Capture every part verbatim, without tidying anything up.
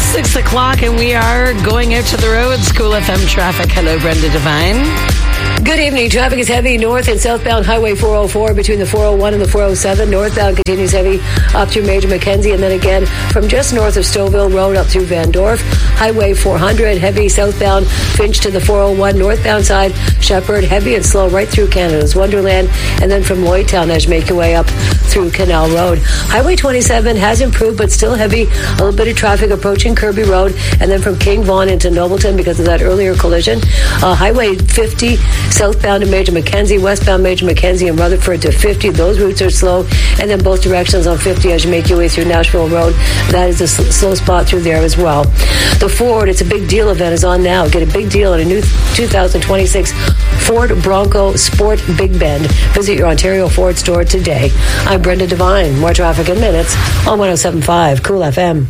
Six o'clock and we are going out to the roads. Cool F M traffic. Hello, Brenda Devine. Good evening. Traffic is heavy north and southbound Highway four oh four between the four oh one and the four oh seven. Northbound continues heavy up through Major Mackenzie, and then again from just north of Stouffville Road up through Van Dorf. Highway four hundred heavy southbound Finch to the four oh one. Northbound side Shepherd heavy and slow right through Canada's Wonderland, and then from Lloydtown as you make your way up through Canal Road. Highway twenty-seven has improved but still heavy. A little bit of traffic approaching Kirby Road, and then from King Vaughan into Nobleton because of that earlier collision. Uh, Highway fifty southbound to Major Mackenzie, westbound Major Mackenzie and Rutherford to fifty. Those routes are slow, and then both directions on fifty as you make your way through Nashville Road. That is a sl- slow spot through there as well. The Ford, it's a big deal event, is on now. Get a big deal on a new two thousand twenty-six Ford Bronco Sport Big Bend. Visit your Ontario Ford store today. I'm Brenda Devine. More traffic in minutes on one oh seven point five Cool F M.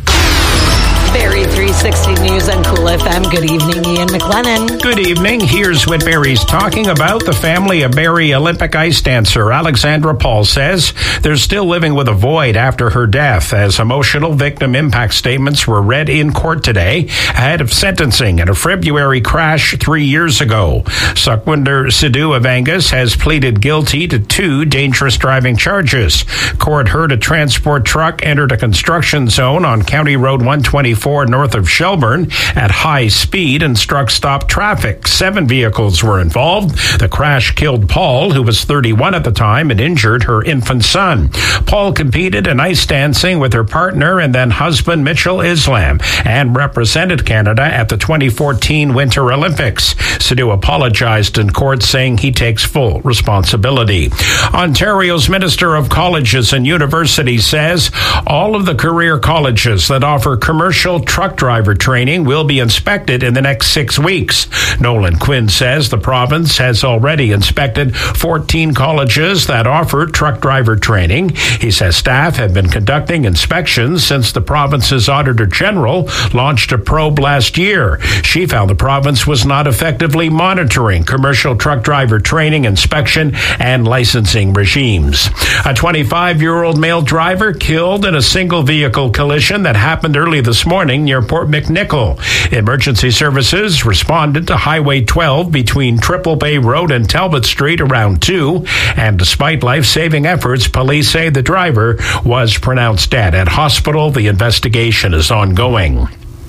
Barrie three sixty News on Cool F M. Good evening, Ian McLennan. Good evening. Here's what Barrie's talking about. The family of Barrie Olympic ice dancer Alexandra Paul says they're still living with a void after her death, as emotional victim impact statements were read in court today ahead of sentencing in a February crash three years ago. Sukhwinder Sidhu of Angus has pleaded guilty to two dangerous driving charges. Court heard a transport truck entered a construction zone on County Road one twenty-four north of Shelburne at high speed and struck stop traffic. Seven vehicles were involved. The crash killed Paul, who was thirty-one at the time, and injured her infant son. Paul competed in ice dancing with her partner and then husband Mitchell Islam and represented Canada at the twenty fourteen Winter Olympics. Sidhu apologized in court, saying he takes full responsibility. Ontario's Minister of Colleges and Universities says all of the career colleges that offer commercial truck driver training will be inspected in the next six weeks. Nolan Quinn says the province has already inspected fourteen colleges that offer truck driver training. He says staff have been conducting inspections since the province's Auditor General launched a probe last year. She found the province was not effectively monitoring commercial truck driver training, inspection, and licensing regimes. A twenty-five-year-old male driver killed in a single vehicle collision that happened early this morning near Port McNicoll. Emergency services responded to Highway twelve between Triple Bay Road and Talbot Street around two, and despite life-saving efforts, police say the driver was pronounced dead. At hospital, the investigation is ongoing.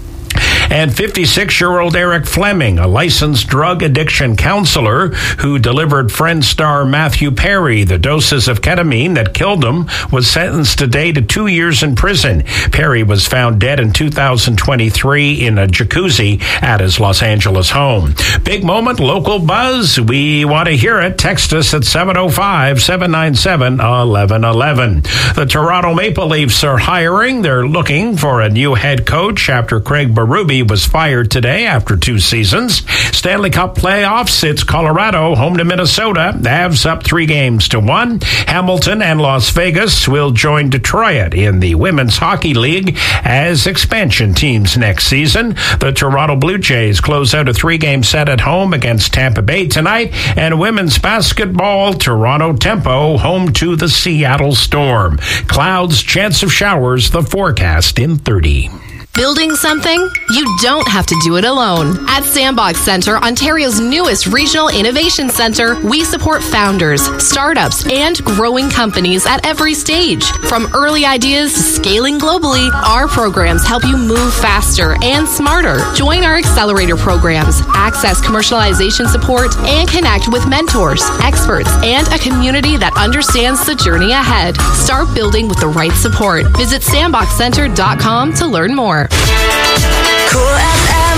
And fifty-six-year-old Eric Fleming, a licensed drug addiction counselor who delivered Friend star Matthew Perry the doses of ketamine that killed him, was sentenced today to two years in prison. Perry was found dead in two thousand twenty-three in a jacuzzi at his Los Angeles home. Big moment, local buzz. We want to hear it. Text us at seven oh five, seven nine seven, one one one one. The Toronto Maple Leafs are hiring. They're looking for a new head coach after Craig Berube was fired today after two seasons. Stanley Cup playoffs, it's Colorado home to Minnesota. The Avs up three games to one. Hamilton and Las Vegas will join Detroit in the Women's Hockey League as expansion teams next season. The Toronto Blue Jays close out a three-game set at home against Tampa Bay tonight. And women's basketball, Toronto Tempo home to the Seattle Storm. Clouds, chance of showers, the forecast in thirty. Building something? You don't have to do it alone. At Sandbox Centre, Ontario's newest regional innovation centre, we support founders, startups, and growing companies at every stage. From early ideas to scaling globally, our programs help you move faster and smarter. Join our accelerator programs, access commercialization support, and connect with mentors, experts, and a community that understands the journey ahead. Start building with the right support. Visit sandbox center dot com to learn more. Cool F M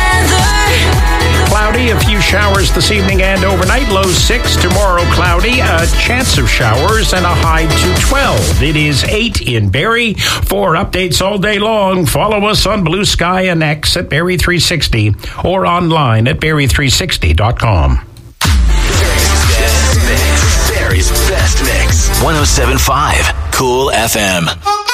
weather. Cloudy, a few showers this evening and overnight. Low six. Tomorrow, cloudy, a chance of showers, and a high to twelve. It is eight in Barrie. For updates all day long, follow us on Blue Sky and X at Barrie three sixty or online at barrie three sixty dot com. Barrie's best mix. one oh seven point five Cool F M.